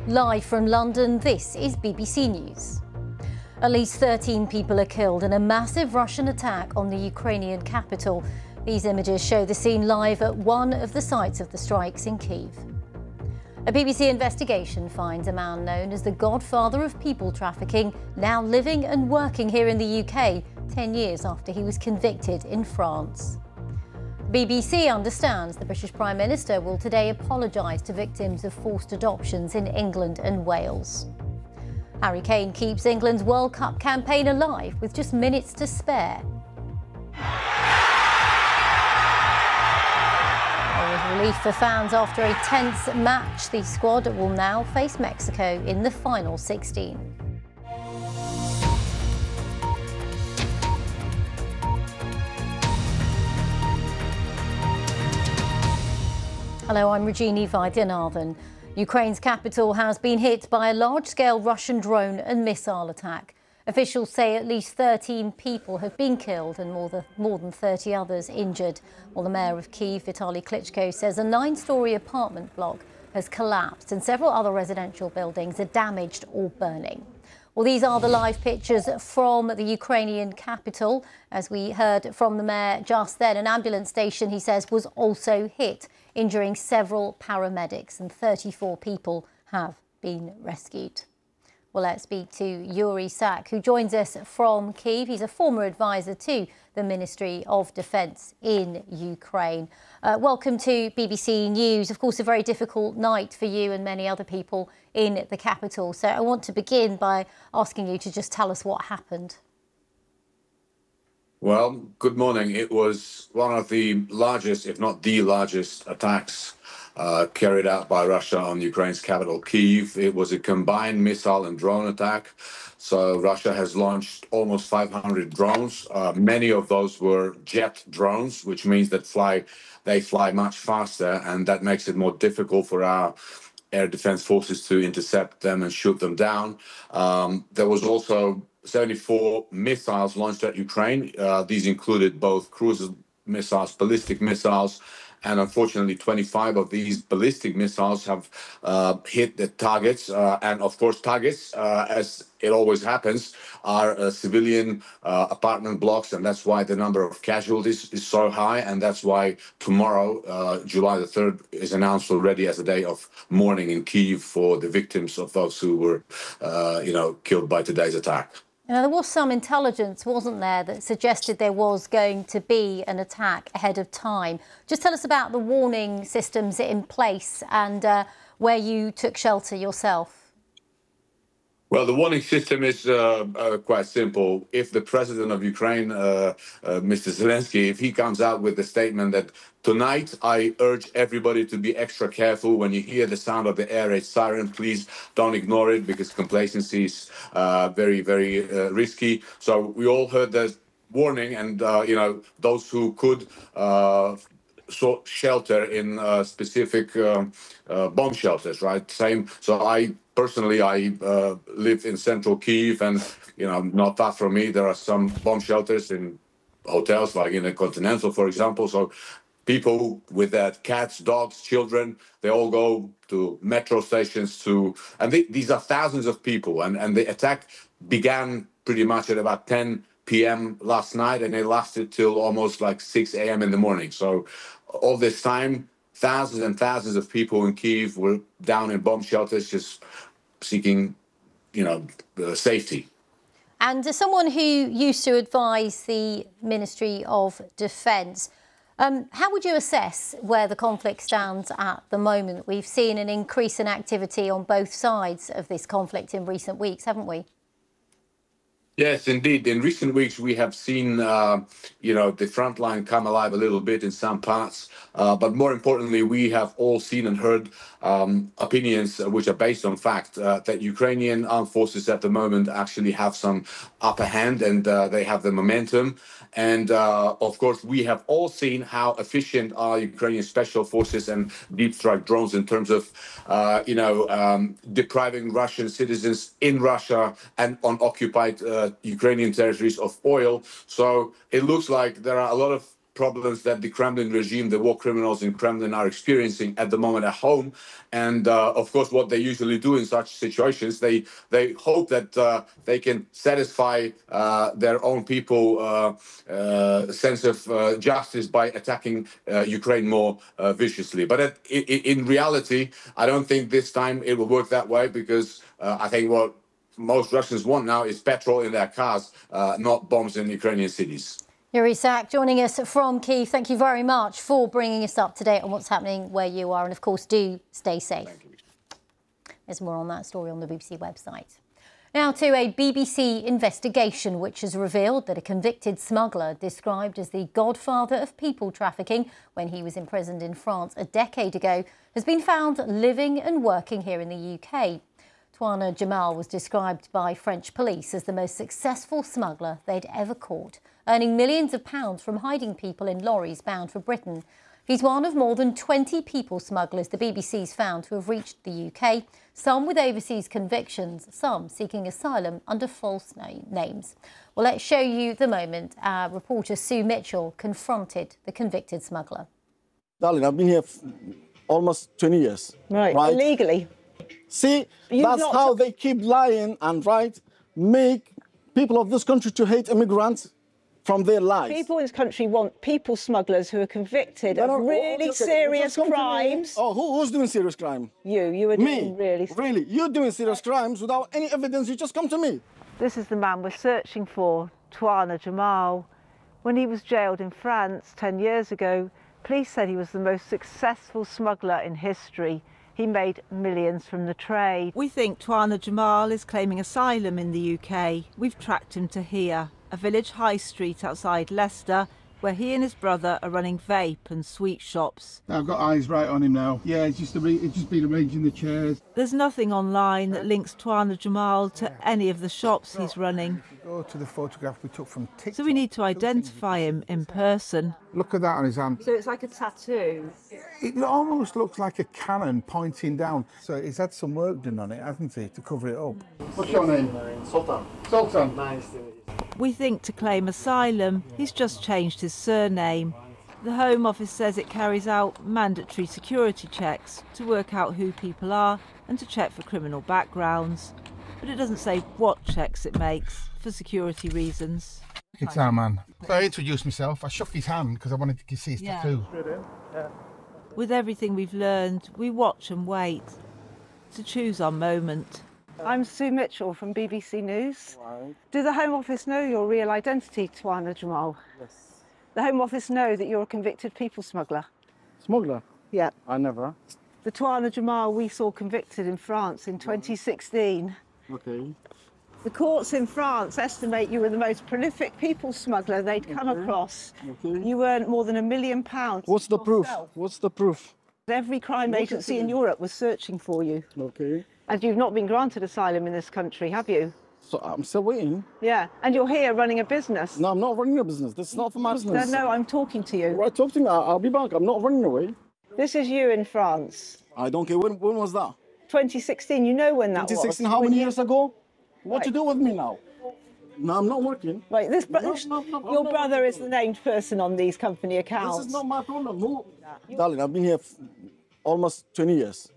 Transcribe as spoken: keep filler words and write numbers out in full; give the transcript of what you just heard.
Live from London, this is B B C News. At least thirteen people are killed in a massive Russian attack on the Ukrainian capital. These images show the scene live at one of the sites of the strikes in Kyiv. A B B C investigation finds a man known as the godfather of people trafficking now living and working here in the U K, ten years after he was convicted in France. B B C understands the British Prime Minister will today apologise to victims of forced adoptions in England and Wales. Harry Kane keeps England's World Cup campaign alive with just minutes to spare. With relief for fans after a tense match, the squad will now face Mexico in the final sixteen. Hello, I'm Regina Vaidyanathan. Ukraine's capital has been hit by a large-scale Russian drone and missile attack. Officials say at least thirteen people have been killed and more than, more than thirty others injured. While the mayor of Kyiv, Vitaly Klitschko, says a nine-storey apartment block has collapsed and several other residential buildings are damaged or burning. Well, these are the live pictures from the Ukrainian capital. As we heard from the mayor just then, an ambulance station, he says, was also hit, injuring several paramedics, and thirty-four people have been rescued. Well, let's speak to Yuri Sak, who joins us from Kyiv. He's a former advisor to the Ministry of Defence in Ukraine. Uh, welcome to B B C News. Of course, a very difficult night for you and many other people in the capital. So I want to begin by asking you to just tell us what happened. Well, good morning. It was one of the largest, if not the largest, attacks uh, carried out by Russia on Ukraine's capital, Kyiv. It was a combined missile and drone attack. So Russia has launched almost five hundred drones. Uh, many of those were jet drones, which means that fly they fly much faster, and that makes it more difficult for our air defense forces to intercept them and shoot them down. Um, there was also seventy-four missiles launched at Ukraine. Uh, these included both cruise missiles, ballistic missiles, and unfortunately twenty-five of these ballistic missiles have uh, hit the targets. Uh, and of course, targets, uh, as it always happens, are uh, civilian uh, apartment blocks, and that's why the number of casualties is so high, and that's why tomorrow, uh, July the third, is announced already as a day of mourning in Kyiv for the victims of those who were, uh, you know, killed by today's attack. Now, there was some intelligence, wasn't there, that suggested there was going to be an attack ahead of time. Just tell us about the warning systems in place and uh, where you took shelter yourself. Well, the warning system is uh, uh, quite simple. If the president of Ukraine, uh, uh, Mister Zelensky, if he comes out with the statement that tonight I urge everybody to be extra careful when you hear the sound of the air raid siren, please don't ignore it because complacency is uh, very, very uh, risky. So we all heard that warning, and uh, you know, those who could uh, sought shelter in uh, specific uh, uh, bomb shelters, right? Same. So I. Personally, I uh, live in central Kyiv, and you know, not far from me, there are some bomb shelters in hotels, like in the Continental, for example. So people with their cats, dogs, children, they all go to metro stations to, and they, these are thousands of people. And, and the attack began pretty much at about ten p m last night, and it lasted till almost like six a m in the morning. So all this time, thousands and thousands of people in Kyiv were down in bomb shelters, just seeking, you know, uh, safety. And as someone who used to advise the Ministry of Defence, um, how would you assess where the conflict stands at the moment? We've seen an increase in activity on both sides of this conflict in recent weeks, haven't we? Yes, indeed. In recent weeks, we have seen, uh, you know, the front line come alive a little bit in some parts. Uh, but more importantly, we have all seen and heard um, opinions which are based on fact uh, that Ukrainian armed forces at the moment actually have some upper hand, and uh, they have the momentum. And uh, of course, we have all seen how efficient are Ukrainian special forces and deep strike drones in terms of, uh, you know, um, depriving Russian citizens in Russia and on occupied uh, Ukrainian territories of oil. So it looks like there are a lot of problems that the Kremlin regime, the war criminals in Kremlin are experiencing at the moment at home. And uh, of course, what they usually do in such situations, they they hope that uh, they can satisfy uh, their own people uh, uh, sense of uh, justice by attacking uh, Ukraine more uh, viciously. But at, in, in reality, I don't think this time it will work that way, because uh, I think what most Russians want now is petrol in their cars, uh, not bombs in Ukrainian cities. Yuri Sak joining us from Kyiv. Thank you very much for bringing us up to date on what's happening where you are. And of course, do stay safe. There's more on that story on the B B C website. Now to a B B C investigation which has revealed that a convicted smuggler described as the godfather of people trafficking when he was imprisoned in France a decade ago has been found living and working here in the U K. Touane Jamal was described by French police as the most successful smuggler they'd ever caught, earning millions of pounds from hiding people in lorries bound for Britain. He's one of more than twenty people smugglers the B B C's found to have reached the U K, some with overseas convictions, some seeking asylum under false na- names. Well, let's show you the moment our reporter Sue Mitchell confronted the convicted smuggler. Darling, I've been here f- almost twenty years. Right, right? illegally. See, You've that's not how t- they keep lying and, right, make people of this country to hate immigrants from their lives. People in this country want people smugglers who are convicted No, no, of oh, really okay, okay. serious Just come to me. crimes. Oh, who, who's doing serious crime? You, you are Me? doing really. Really? You're doing serious crimes without any evidence. You just come to me. This is the man we're searching for, Touane Jamal. When he was jailed in France ten years ago, police said he was the most successful smuggler in history. He made millions from the trade. We think Touane Jamal is claiming asylum in the U K. We've tracked him to here, a village high street outside Leicester, where he and his brother are running vape and sweet shops. I've got eyes right on him now. Yeah, it's just, arra- it's just been arranging the chairs. There's nothing online that links Touane Jamal to any of the shops he's running. Go to the photograph we took from TikTok. So we need to identify him in person. Look at that on his hand. So it's like a tattoo. It almost looks like a cannon pointing down. So he's had some work done on it, hasn't he, to cover it up. What's your name? Sultan. Sultan. Nice to meet you. We think to claim asylum, he's just changed his surname. The Home Office says it carries out mandatory security checks to work out who people are and to check for criminal backgrounds. But it doesn't say what checks it makes for security reasons. It's our man. So I introduced myself. I shook his hand because I wanted to see his Yeah. tattoo. With everything we've learned, we watch and wait to choose our moment. I'm Sue Mitchell from B B C News. Right. Do the Home Office know your real identity, Touane Jamal? Yes. The Home Office know that you're a convicted people smuggler? Smuggler? Yeah. I never. The Touane Jamal we saw convicted in France in twenty sixteen. Okay. The courts in France estimate you were the most prolific people smuggler they'd come Okay. across. Okay. You earned more than a million pounds. What's the proof? yourself. What's the proof? Every crime Look at agency it. in Europe was searching for you. Okay. And you've not been granted asylum in this country, have you? So I'm still waiting. Yeah. And you're here running a business. No, I'm not running a business. This is not for my No, business. no, I'm talking to you. Right, talk to me. I'll, I'll be back. I'm not running away. This is you in France. I don't care. When, when was that? twenty sixteen, you know when that twenty sixteen, was. how When many you- years ago? What you Right. do with me now? No, I'm not working. Right, this bro- No, no, no, I'm your not brother working. is the named person on these company accounts. This is not my problem. Who? Darling, I've been here f- almost twenty years.